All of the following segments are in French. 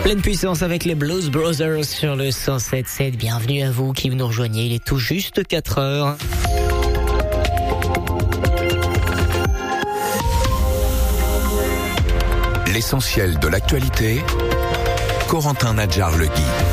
Pleine puissance avec les Blues Brothers sur le 107.7. Bienvenue à vous qui nous rejoignez. Il est tout juste 4 heures. L'essentiel de l'actualité, Corentin Nadjar-Legui.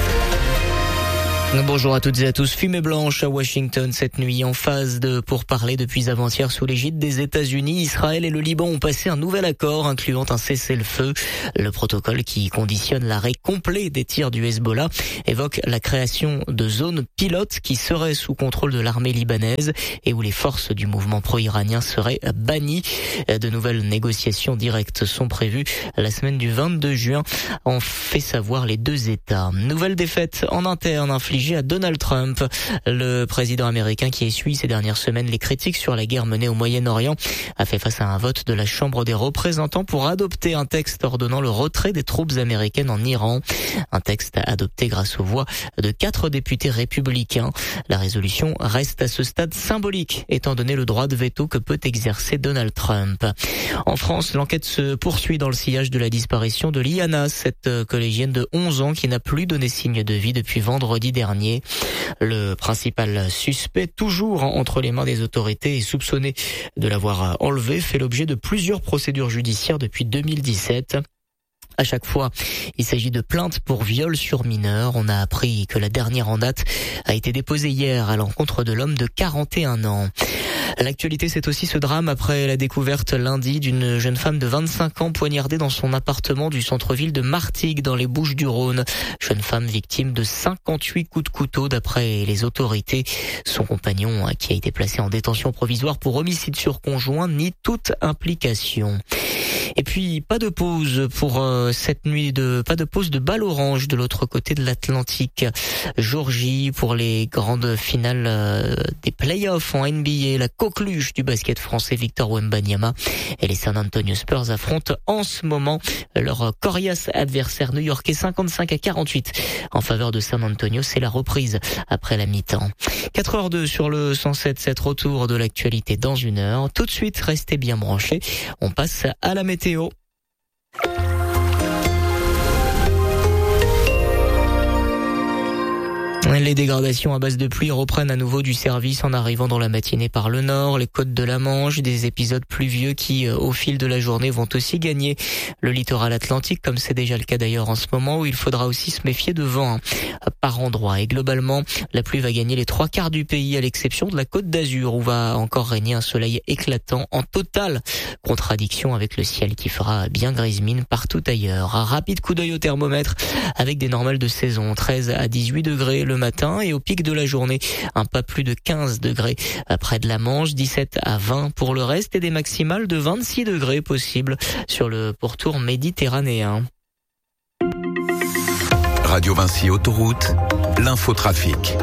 Bonjour à toutes et à tous. Fumée blanche à Washington cette nuit en phase de pourparlers depuis avant-hier sous l'égide des États-Unis. Israël et le Liban ont passé un nouvel accord incluant un cessez-le-feu. Le protocole qui conditionne l'arrêt complet des tirs du Hezbollah évoque la création de zones pilotes qui seraient sous contrôle de l'armée libanaise et où les forces du mouvement pro-iranien seraient bannies. De nouvelles négociations directes sont prévues la semaine du 22 juin, ont fait savoir les deux États. Nouvelle défaite en interne infligée à Donald Trump. Le président américain qui essuie ces dernières semaines les critiques sur la guerre menée au Moyen-Orient a fait face à un vote de la Chambre des représentants pour adopter un texte ordonnant le retrait des troupes américaines en Iran. Un texte adopté grâce aux voix de 4 députés républicains. La résolution reste à ce stade symbolique, étant donné le droit de veto que peut exercer Donald Trump. En France, l'enquête se poursuit dans le sillage de la disparition de Liana, cette collégienne de 11 ans qui n'a plus donné signe de vie depuis vendredi dernier. Le principal suspect, toujours entre les mains des autorités et soupçonné de l'avoir enlevée, fait l'objet de plusieurs procédures judiciaires depuis 2017. À chaque fois, il s'agit de plaintes pour viol sur mineur. On a appris que la dernière en date a été déposée hier à l'encontre de l'homme de 41 ans. L'actualité, c'est aussi ce drame après la découverte lundi d'une jeune femme de 25 ans poignardée dans son appartement du centre-ville de Martigues dans les Bouches-du-Rhône. Jeune femme victime de 58 coups de couteau d'après les autorités. Son compagnon, qui a été placé en détention provisoire pour homicide sur conjoint, nie toute implication. Et puis, pas de pause pour cette nuit, pas de pause de balle orange de l'autre côté de l'Atlantique. Jour J pour les grandes finales des playoffs en NBA. La coqueluche du basket français Victor Wembanyama et les San Antonio Spurs affrontent en ce moment leur coriace adversaire new-yorkais 55-48 en faveur de San Antonio. C'est la reprise après la mi-temps. 4h02 sur le 107.7, retour de l'actualité dans une heure. Tout de suite, restez bien branchés. On passe à la météo. Les dégradations à base de pluie reprennent à nouveau du service en arrivant dans la matinée par le nord, les côtes de la Manche, des épisodes pluvieux qui, au fil de la journée, vont aussi gagner le littoral atlantique, comme c'est déjà le cas d'ailleurs en ce moment, où il faudra aussi se méfier de vent par endroits. Et globalement, la pluie va gagner les 3/4 du pays, à l'exception de la Côte d'Azur, où va encore régner un soleil éclatant, en totale contradiction avec le ciel qui fera bien grise mine partout ailleurs. Un rapide coup d'œil au thermomètre, avec des normales de saison, 13 à 18 degrés le matin et au pic de la journée, un pas plus de 15 degrés près de la Manche, 17 à 20 pour le reste et des maximales de 26 degrés possibles sur le pourtour méditerranéen. Radio Vinci Autoroute, l'infotrafic.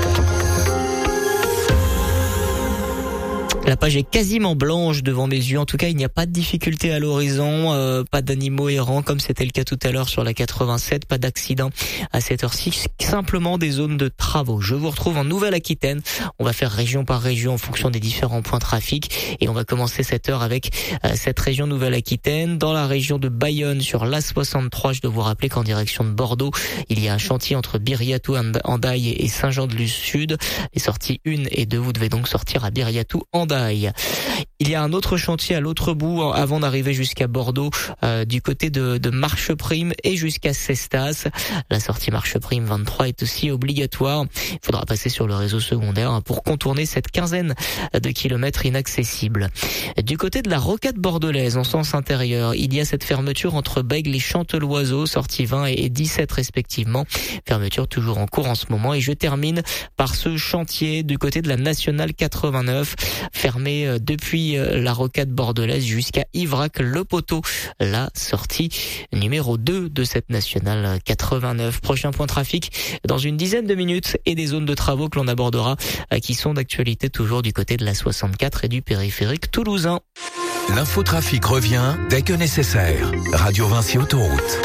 La page est quasiment blanche devant mes yeux. En tout cas, il n'y a pas de difficulté à l'horizon, pas d'animaux errants comme c'était le cas tout à l'heure sur la 87, pas d'accident à cette heure-ci, simplement des zones de travaux. Je vous retrouve en Nouvelle-Aquitaine. On va faire région par région en fonction des différents points trafic et on va commencer cette heure avec cette région Nouvelle-Aquitaine. Dans la région de Bayonne sur l'A63, je dois vous rappeler qu'en direction de Bordeaux, il y a un chantier entre Biriatou-Andaille et Saint-Jean-de-Luz-Sud. Les sorties 1 et 2, vous devez donc sortir à Biriatou-Andaille. Il y a un autre chantier à l'autre bout avant d'arriver jusqu'à Bordeaux, du côté de Marcheprime et jusqu'à Cestas. La sortie Marcheprime 23 est aussi obligatoire. Il faudra passer sur le réseau secondaire pour contourner cette quinzaine de kilomètres inaccessibles. Du côté de la rocade bordelaise en sens intérieur, il y a cette fermeture entre Bègles et Chanteloiseau, sortie 20 et 17 respectivement. Fermeture toujours en cours en ce moment. Et je termine par ce chantier du côté de la nationale 89, fermé depuis la rocade bordelaise jusqu'à Ivrac-le-Poteau, la sortie numéro 2 de cette nationale 89. Prochain point trafic dans une dizaine de minutes et des zones de travaux que l'on abordera qui sont d'actualité toujours du côté de la 64 et du périphérique toulousain. L'infotrafic revient dès que nécessaire. Radio Vinci Autoroute.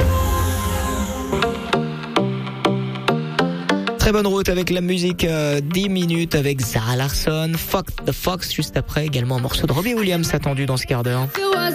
Très bonne route avec la musique 10 minutes avec Zara Larsson, Fuck the Fox, juste après également un morceau de Robbie Williams attendu dans ce quart d'heure.